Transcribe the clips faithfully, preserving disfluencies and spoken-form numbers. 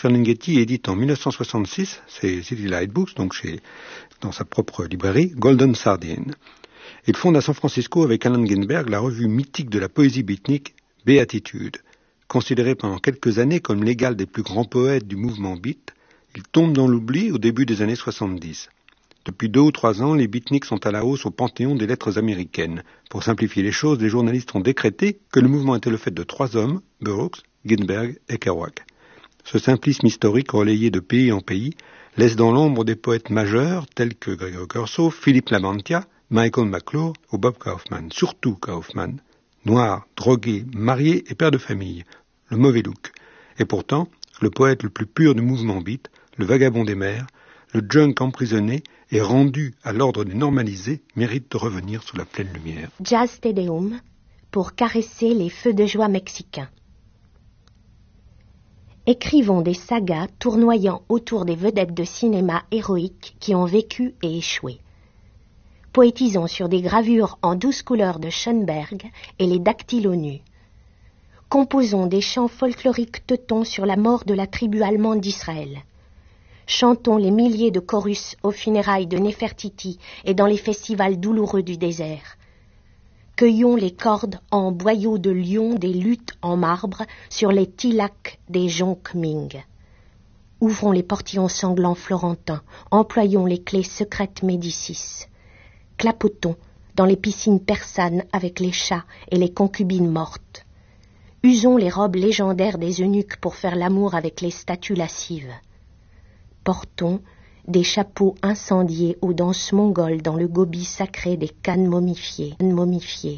Ferlinghetti édite en mille neuf cent soixante-six, c'est City Light Books, donc chez, dans sa propre librairie, Golden Sardine. Il fonde à San Francisco avec Allen Ginsberg la revue mythique de la poésie beatnik, Béatitude. Considéré pendant quelques années comme l'égal des plus grands poètes du mouvement beat, il tombe dans l'oubli au début des années soixante-dix. Depuis deux ou trois ans, les beatniks sont à la hausse au panthéon des lettres américaines. Pour simplifier les choses, les journalistes ont décrété que le mouvement était le fait de trois hommes, Burroughs, Ginsberg et Kerouac. Ce simplisme historique relayé de pays en pays laisse dans l'ombre des poètes majeurs tels que Gregor Corso, Philippe Lamantia, Michael McClure ou Bob Kaufman, surtout Kaufman, noir, drogué, marié et père de famille, le mauvais look. Et pourtant, le poète le plus pur du mouvement beat, le vagabond des mers, le junk emprisonné et rendu à l'ordre des normalisés, mérite de revenir sous la pleine lumière. Jazz Te Deum pour caresser les feux de joie mexicains. Écrivons des sagas tournoyant autour des vedettes de cinéma héroïques qui ont vécu et échoué. Poétisons sur des gravures en douze couleurs de Schoenberg et les dactylos nus. Composons des chants folkloriques teutons sur la mort de la tribu allemande d'Israël. Chantons les milliers de chorus aux funérailles de Néfertiti et dans les festivals douloureux du désert. Cueillons les cordes en boyaux de lion des luttes en marbre sur les tilacs des jonques Ming. Ouvrons les portillons sanglants florentins, employons les clés secrètes Médicis. Clapotons dans les piscines persanes avec les chats et les concubines mortes. Usons les robes légendaires des eunuques pour faire l'amour avec les statues lascives. Portons des chapeaux incendiés aux danses mongoles dans le gobi sacré des cannes momifiées. momifiées.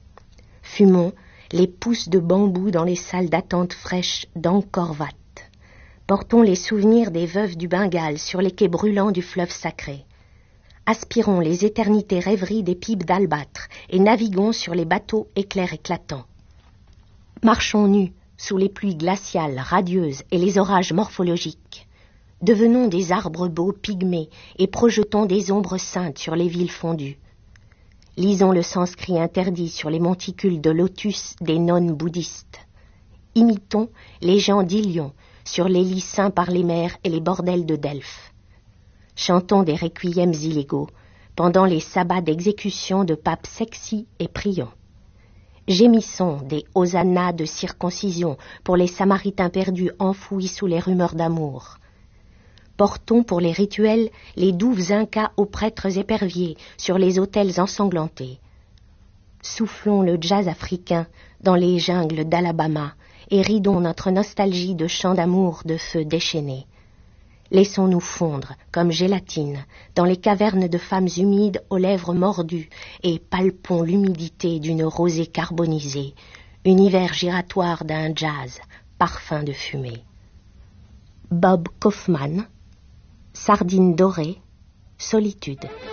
Fumons les pousses de bambou dans les salles d'attente fraîches d'Angkor Wat. Portons les souvenirs des veuves du Bengale sur les quais brûlants du fleuve sacré. Aspirons les éternités rêveries des pipes d'albâtre et naviguons sur les bateaux éclairs éclatants. Marchons nus sous les pluies glaciales radieuses et les orages morphologiques. Devenons des arbres beaux pygmées et projetons des ombres saintes sur les villes fondues. Lisons le sanskrit interdit sur les monticules de lotus des nonnes bouddhistes. Imitons les gens d'Ilion sur les lits saints par les mers et les bordels de Delphes. Chantons des requiems illégaux pendant les sabbats d'exécution de papes sexy et prions. Gémissons des hosannas de circoncision pour les samaritains perdus enfouis sous les rumeurs d'amour. Portons pour les rituels les douves incas aux prêtres éperviers sur les autels ensanglantés. Soufflons le jazz africain dans les jungles d'Alabama et ridons notre nostalgie de chants d'amour de feu déchaînés. Laissons-nous fondre, comme gélatine, dans les cavernes de femmes humides aux lèvres mordues et palpons l'humidité d'une rosée carbonisée, univers giratoire d'un jazz, parfum de fumée. Bob Kaufman, Sardine dorée, solitude.